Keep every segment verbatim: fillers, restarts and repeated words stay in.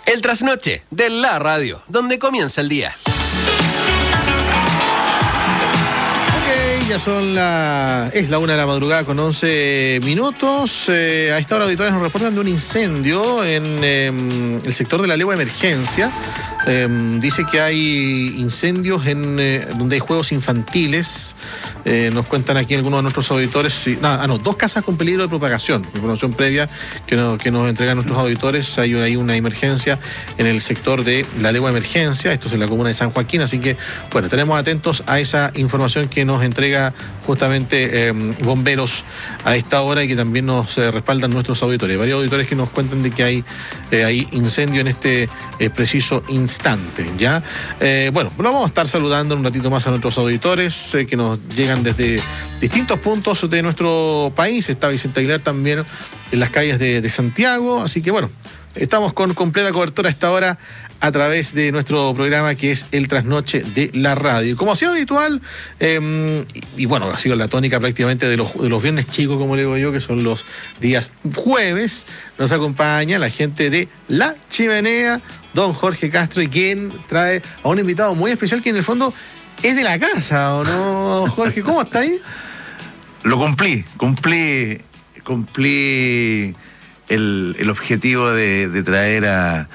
El trasnoche de la radio, donde comienza el día. Ok, ya son la... es la una de la madrugada con once minutos. Eh, a esta hora, auditores nos reportan de un incendio en eh, el sector de la Legua Emergencia. Eh, dice que hay incendios en eh, donde hay juegos infantiles. Eh, nos cuentan aquí algunos de nuestros auditores. Sí, no, ah, no, dos casas con peligro de propagación. Información previa que, no, que nos entregan nuestros auditores. Hay, hay una emergencia en el sector de la Legua Emergencia. Esto es en la comuna de San Joaquín. Así que, bueno, tenemos atentos a esa información que nos entrega justamente eh, bomberos a esta hora y que también nos eh, respaldan nuestros auditores. Varios auditores que nos cuentan de que hay, eh, hay incendio en este eh, preciso instante. ¿Ya? Eh, bueno, lo vamos a estar saludando un ratito más a nuestros auditores eh, que nos llegan desde distintos puntos de nuestro país. Está Vicente Aguilar también en las calles de, de Santiago. Así que bueno, estamos con completa cobertura a esta hora a través de nuestro programa que es El Trasnoche de la Radio. Como ha sido habitual, eh, y, y bueno, ha sido la tónica prácticamente de los, de los viernes chicos, como le digo yo, que son los días jueves, nos acompaña la gente de La Chimenea, don Jorge Castro, y quien trae a un invitado muy especial que en el fondo es de la casa, ¿o no, Jorge? ¿Cómo está ahí? Lo cumplí, cumplí, cumplí el, el objetivo de, de traer a,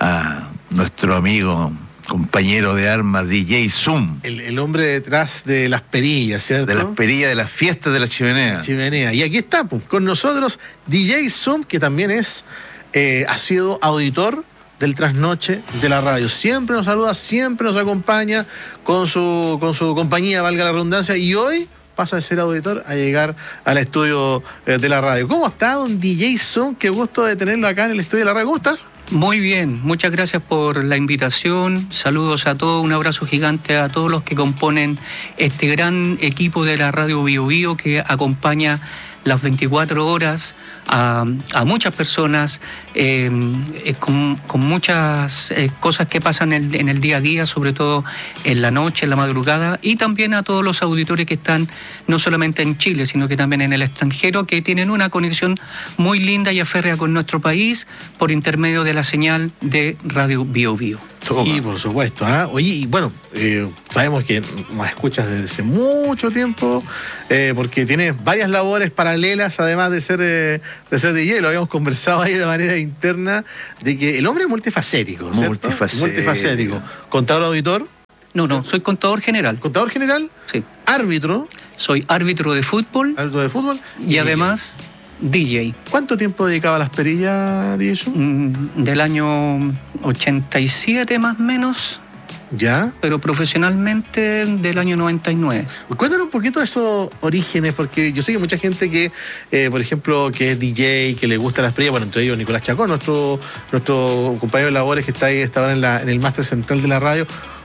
a nuestro amigo, compañero de armas, D J Zoom. El, el hombre detrás de las perillas, ¿cierto? De las perillas, de las fiestas de la Chimenea. Chimenea. Y aquí está, pues, con nosotros D J Zoom, que también es, eh, ha sido auditor del Trasnoche de la Radio. Siempre nos saluda, siempre nos acompaña con su, con su compañía, valga la redundancia, y hoy pasa de ser auditor a llegar al estudio eh, de la radio. ¿Cómo está, don D J Zoom? Qué gusto de tenerlo acá en el estudio de la radio. ¿Cómo estás? Muy bien, muchas gracias por la invitación. Saludos a todos, un abrazo gigante a todos los que componen este gran equipo de la Radio Bio Bio que acompaña las veinticuatro horas a, a muchas personas eh, eh, con, con muchas eh, cosas que pasan en el, en el día a día, sobre todo en la noche, en la madrugada, y también a todos los auditores que están no solamente en Chile, sino que también en el extranjero, que tienen una conexión muy linda y aférrea con nuestro país por intermedio de la señal de Radio Bio Bio. Sí, por supuesto. ¿eh? Oye, y bueno, eh, sabemos que nos escuchas desde hace mucho tiempo, eh, porque tienes varias labores paralelas, además de ser, eh, de ser D J. Lo habíamos conversado ahí de manera interna, de que el hombre es multifacético, ¿cierto? Multifacético. Multifacético. ¿Contador auditor? No, no, soy contador general. ¿Contador general? Sí. ¿Árbitro? Soy árbitro de fútbol. ¿Árbitro de fútbol? Y, y además D J. ¿Cuánto tiempo dedicaba a las perillas, D J? Mm, del año ochenta y siete más o menos. ¿Ya? Pero profesionalmente del año noventa y nueve. Cuéntanos un poquito de esos orígenes, porque yo sé que mucha gente que, eh, por ejemplo, que es D J, que le gusta las perillas, bueno, entre ellos Nicolás Chacón, nuestro, nuestro compañero de labores que está ahí, está ahora en, la, en el máster central de la radio.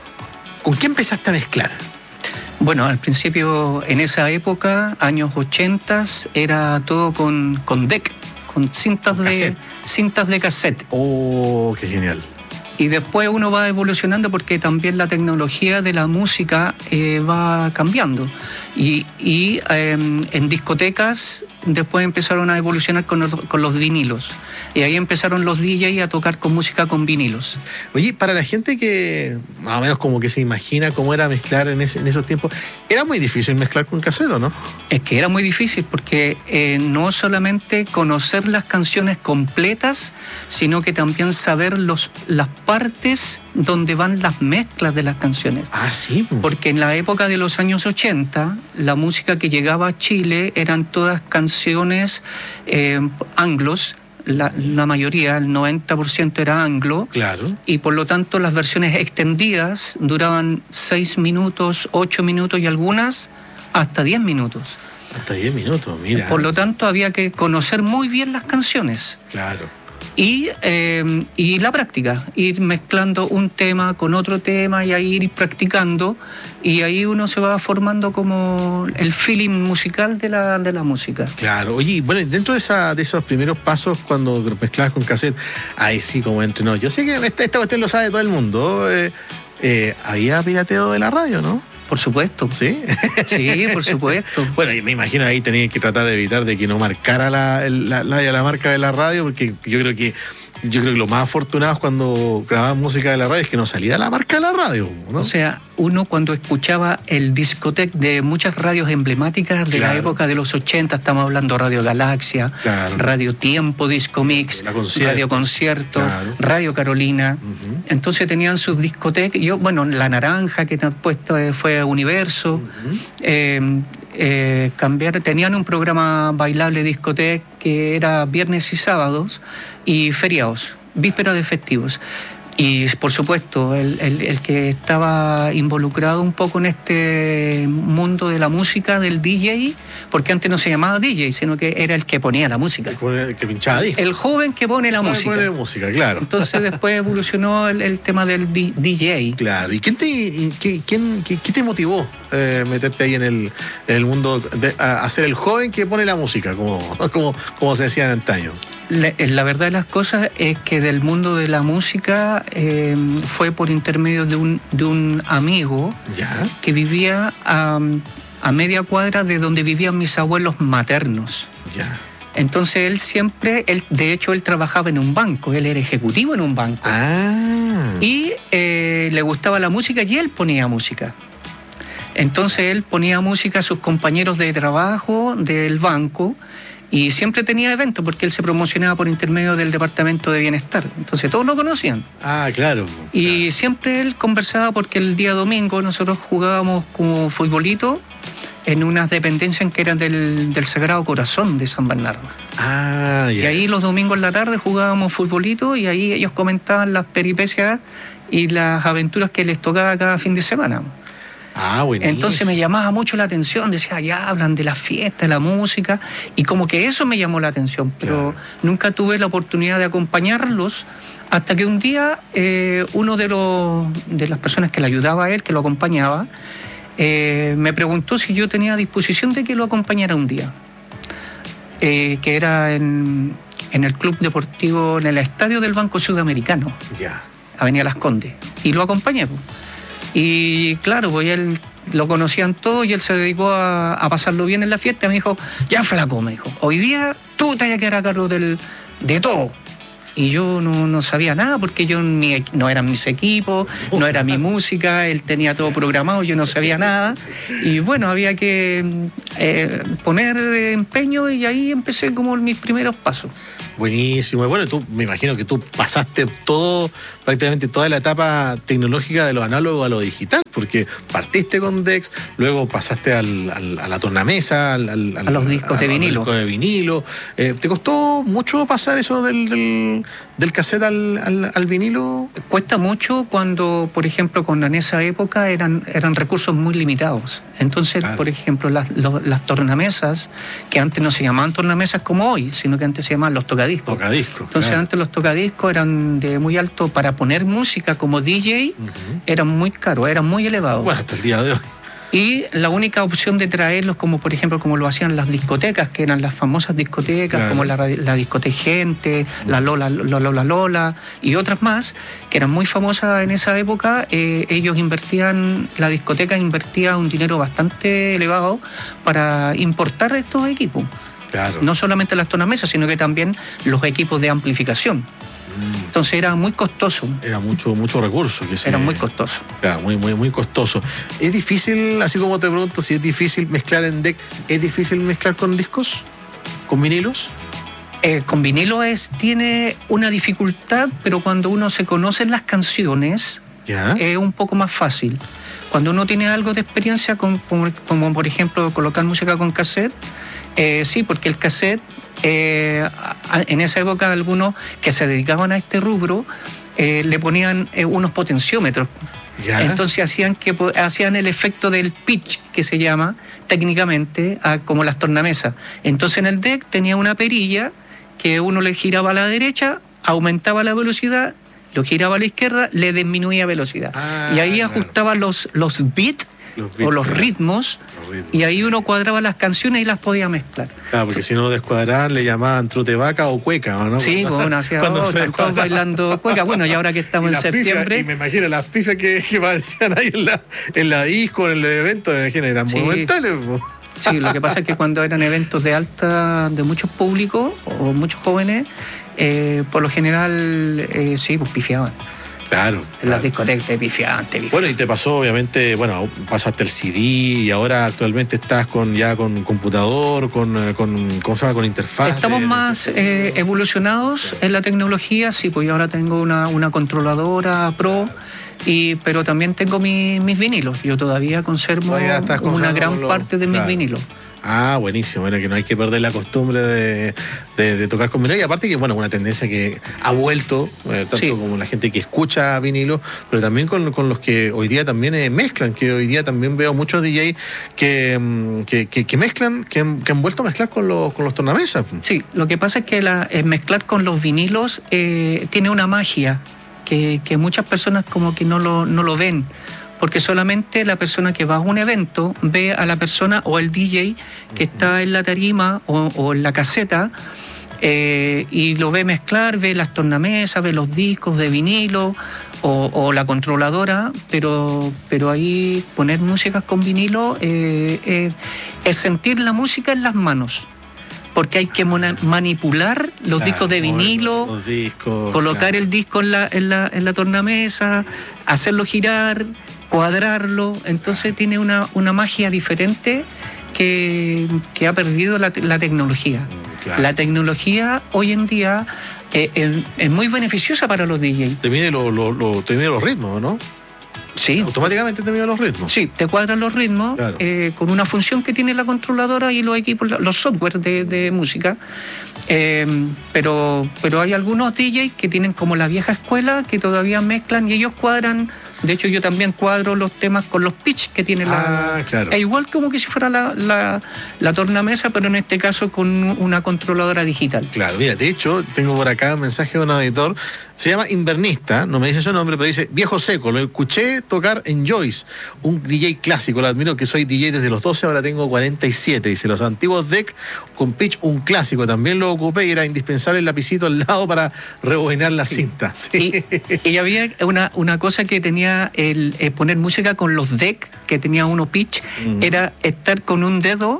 ¿Con qué empezaste a mezclar? Bueno, al principio, en esa época, años ochenta, era todo con, con deck, con cintas de, cassette. cintas de cassette. Oh, qué genial. Y después uno va evolucionando porque también la tecnología de la música eh, va cambiando. Y, y eh, en discotecas después empezaron a evolucionar con los, con los vinilos. Y ahí empezaron los D Js a tocar con música con vinilos. Oye, para la gente que más o menos como que se imagina cómo era mezclar en, ese, en esos tiempos, ¿era muy difícil mezclar con cassette o no? Es que era muy difícil porque eh, no solamente conocer las canciones completas, sino que también saber los, las partes donde van las mezclas de las canciones. Ah, sí. Porque en la época de los años ochenta, la música que llegaba a Chile eran todas canciones eh, anglos. La, la mayoría, el noventa por ciento era anglo. Claro. Y por lo tanto las versiones extendidas duraban seis minutos, ocho minutos y algunas hasta diez minutos. Hasta diez minutos, mira. Por lo tanto había que conocer muy bien las canciones. Claro. Y, eh, y la práctica, ir mezclando un tema con otro tema y ahí ir practicando, y ahí uno se va formando como el feeling musical de la, de la música. Claro, oye, bueno, dentro de, esa, de esos primeros pasos cuando mezclabas con cassette, ahí sí como entre no, yo sé que esta, esta cuestión lo sabe todo el mundo, eh, eh, había pirateo de la radio, ¿no? Por supuesto. ¿Sí? Sí, por supuesto. Bueno, me imagino ahí tenías que tratar de evitar de que no marcara la, la, la, la marca de la radio, porque yo creo que yo creo que lo más afortunado es cuando grababan música de la radio es que no salía la marca de la radio, ¿no? O sea, uno cuando escuchaba el discoteque de muchas radios emblemáticas de Claro. la época de los ochenta, estamos hablando Radio Galaxia, Claro. Radio Tiempo, Disco Mix, La Concierto. Radio Concierto, Claro. Radio Carolina. Ujú. Entonces tenían sus discotecas. Yo, bueno, La Naranja, que te han puesto eh, fue Universo. Ujú. eh, eh, cambiar, tenían un programa bailable discoteca que era viernes y sábados y feriados, vísperas de festivos. Y por supuesto, el, el, el que estaba involucrado un poco en este mundo de la música, del D J, porque antes no se llamaba D J, sino que era el que ponía la música. El que- el que pinchaba disco. El joven que pone la Ah, música. pone música, claro. Entonces después evolucionó el, el tema del D- DJ. Claro. ¿Y quién te, y qué, quién, qué, qué te motivó eh, meterte ahí en el, en el mundo de a, a ser el joven que pone la música, como, como, como se decía en antaño? La, la verdad de las cosas es que del mundo de la música eh, fue por intermedio de un, de un amigo Ya. que vivía a, a media cuadra de donde vivían mis abuelos maternos. Ya. Entonces él siempre, él, de hecho él trabajaba en un banco, él era ejecutivo en un banco. Ah. Y eh, le gustaba la música y él ponía música. Entonces él ponía música a sus compañeros de trabajo del banco y siempre tenía eventos porque él se promocionaba por intermedio del Departamento de Bienestar. Entonces todos lo conocían. Ah, claro. Y siempre él conversaba porque el día domingo nosotros jugábamos como futbolito en unas dependencias que eran del, del Sagrado Corazón de San Bernardo. Ah, ya. Y ahí los domingos en la tarde jugábamos futbolito y ahí ellos comentaban las peripecias y las aventuras que les tocaba cada fin de semana. Ah, buenísimo. Entonces me llamaba mucho la atención, decía, ya hablan de la fiesta, de la música, y como que eso me llamó la atención, pero Claro. nunca tuve la oportunidad de acompañarlos, hasta que un día eh, uno de, los, de las personas que le ayudaba a él, que lo acompañaba, eh, me preguntó si yo tenía disposición de que lo acompañara un día, eh, que era en, en el club deportivo, en el estadio del Banco Sudamericano, Ya. Avenida Las Condes, y lo acompañé. Pues. Y claro, pues él lo conocían todos y él se dedicó a, a pasarlo bien en la fiesta. Me dijo, ya flaco, me dijo, hoy día tú te vas a quedar a cargo del, de todo. Y yo no, no sabía nada porque yo ni, no eran mis equipos, no era mi música, él tenía todo programado, yo no sabía nada. Y bueno, había que eh, poner empeño y ahí empecé como mis primeros pasos. Buenísimo. Y bueno, tú, me imagino que tú pasaste todo, prácticamente toda la etapa tecnológica de lo análogo a lo digital, porque partiste con Dex, luego pasaste al, al- a la tornamesa, al, al- A los discos de a los vinilo. discos de vinilo. Eh, ¿Te costó mucho pasar eso del, del, del cassette al, al- al vinilo? Cuesta mucho cuando, por ejemplo, cuando en esa época eran, eran recursos muy limitados. Entonces, Claro. por ejemplo, las, lo- las tornamesas, que antes no se llamaban tornamesas como hoy, sino que antes se llamaban los tocadiscos. Tocadiscos. Entonces, claro. antes los tocadiscos eran de muy alto, para poner música como D J, Ujú. eran muy caros, eran muy elevados. Bueno, hasta el día de hoy. Y la única opción de traerlos, como por ejemplo, como lo hacían las discotecas, que eran las famosas discotecas, Claro. como la, radi- la discoteca Gente, la Lola, Lola Lola Lola y otras más, que eran muy famosas en esa época, eh, ellos invertían, la discoteca invertía un dinero bastante elevado para importar estos equipos. Claro. No solamente las tornamesas, sino que también los equipos de amplificación. Mm. Entonces era muy costoso, Era mucho, mucho recurso. Que se- era muy costoso. Claro, muy, muy, muy costoso. ¿Es difícil, así como te pregunto, si es difícil mezclar en deck, ¿es difícil mezclar con discos? ¿Con vinilos? Eh, con vinilo es, tiene una dificultad, pero cuando uno se conocen las canciones Ya. es un poco más fácil. Cuando uno tiene algo de experiencia, con, como, como por ejemplo colocar música con cassette, eh, sí, porque el cassette, eh, a- en esa época algunos que se dedicaban a este rubro, eh, le ponían eh, unos potenciómetros. Ya. Entonces hacían que po- hacían el efecto del pitch, que se llama técnicamente, a- como las tornamesas. Entonces en el deck tenía una perilla que uno le giraba a la derecha, aumentaba la velocidad, lo giraba a la izquierda, le disminuía velocidad. Ah, y ahí claro. ajustaba los, los beats Los o beats, los claro. ritmos, Los ritmos, y ahí sí. uno cuadraba las canciones y las podía mezclar. Claro, porque si no descuadraban le llamaban trote vaca o cueca, ¿o no? Sí, Cuando- bueno, hacía cuando oh, se están todos descuadraban. bailando cueca. Bueno, y ahora que estamos Y en las pifas, septiembre... y me imagino las pifas que, que aparecían ahí en la, en la disco, en el evento, me imagino, eran Sí. monumentales. po. Sí, lo que pasa es que cuando eran eventos de alta, de muchos públicos o muchos jóvenes, eh, por lo general, eh, sí, pues pifiaban. Claro. En claro. las discotecas te pifiaban, te pifiaban. Bueno, y te pasó, obviamente, bueno, pasaste el C D y ahora actualmente estás con ya con computador, con, con ¿cómo se llama? Con interfaz. Estamos de, más de, de... Eh, evolucionados en la tecnología, sí, pues yo ahora tengo una, una controladora pro, y, pero también tengo mi, mis vinilos. Yo todavía conservo todavía una gran los... parte de mis claro. vinilos. Ah, buenísimo, bueno, que no hay que perder la costumbre de, de, de tocar con vinilo. Y aparte que, bueno, una tendencia que ha vuelto, eh, tanto sí. como la gente que escucha vinilo, pero también con, con los que hoy día también eh, mezclan, que hoy día también veo muchos D Js que, que, que, que mezclan, que han, que han vuelto a mezclar con los, con los tornamesas. Sí, lo que pasa es que la, eh, mezclar con los vinilos eh, tiene una magia que, que muchas personas como que no lo, no lo ven. Porque solamente la persona que va a un evento ve a la persona o el D J que está en la tarima o, o en la caseta eh, y lo ve mezclar, ve las tornamesas, ve los discos de vinilo o, o la controladora, pero, pero ahí poner músicas con vinilo eh, eh, es sentir la música en las manos. Porque hay que manipular los claro, discos de vinilo, los discos, colocar claro. el disco en la, en, la, en la tornamesa, hacerlo girar, cuadrarlo. Entonces tiene una, una magia diferente que, que ha perdido la, la tecnología. Claro. La tecnología hoy en día eh, es, es muy beneficiosa para los D Js. Te mide, lo, lo, lo, te mide los ritmos, ¿no? Sí. Automáticamente te mide los ritmos. Sí, te cuadran los ritmos claro. eh, con una función que tiene la controladora y los equipos, los software de, de música. Eh, pero, pero hay algunos D Js que tienen como la vieja escuela que todavía mezclan y ellos cuadran. De hecho, yo también cuadro los temas con los pitch que tiene ah, la... Claro. Es igual como que si fuera la, la, la tornamesa, pero en este caso con una controladora digital. Claro, mira, de hecho, tengo por acá un mensaje de un auditor. Se llama Invernista, no me dice su nombre, pero dice, viejo seco, lo escuché tocar en Joyce, un D J clásico, lo admiro, que soy D J desde los doce, ahora tengo cuarenta y siete. Dice, los antiguos deck con pitch, un clásico, también lo ocupé y era indispensable el lapicito al lado para rebobinar la sí. cinta. Sí. Y, y había una, una cosa que tenía el eh, poner música con los deck, que tenía uno pitch, mm. era estar con un dedo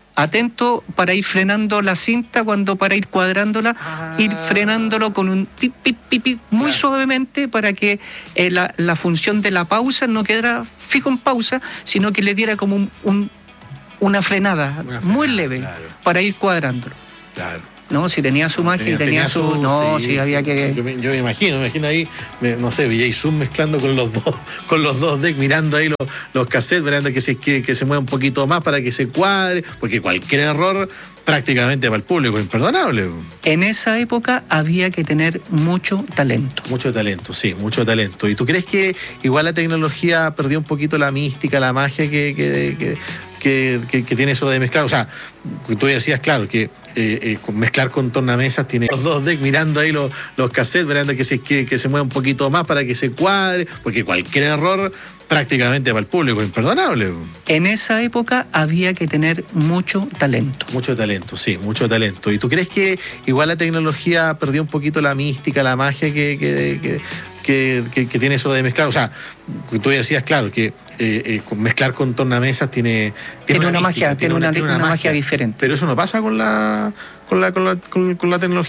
atento para ir frenando la cinta cuando para ir cuadrándola, ah. ir frenándolo con un pip, pip, pip, pip muy claro. suavemente para que eh, la, la función de la pausa no quedara fijo en pausa, sino que le diera como un, un, una, frenada una frenada muy leve claro. para ir cuadrándolo. Claro. No, si tenía su magia y tenía, tenía su... su no, sí, si sí, había sí. que... Yo me, yo me imagino, me imagino ahí, me, no sé, V J Zoom mezclando con los dos con los dos decks, mirando ahí los, los cassettes, mirando que se, que, que se mueva un poquito más para que se cuadre, porque cualquier error prácticamente para el público es imperdonable. En esa época había que tener mucho talento. Mucho talento, sí, mucho talento. ¿Y tú crees que igual la tecnología perdió un poquito la mística, la magia que... que, que Que, que, que tiene eso de mezclar? O sea, tú decías, claro, que eh, eh, mezclar con tornamesas tiene los dos decks mirando ahí los, los cassettes, mirando que se, que, que se mueva un poquito más para que se cuadre, porque cualquier error prácticamente para el público es imperdonable. En esa época había que tener mucho talento. Mucho talento, sí, mucho talento. ¿Y tú crees que igual la tecnología perdió un poquito la mística, la magia que, que, que, que, que, que tiene eso de mezclar? O sea, tú decías, claro, que Eh, eh, mezclar con tornamesas tiene tiene, tiene una, una mística, magia tiene una, tiene una, una magia, magia diferente, pero eso no pasa con la con la con la, con, con la tecnología.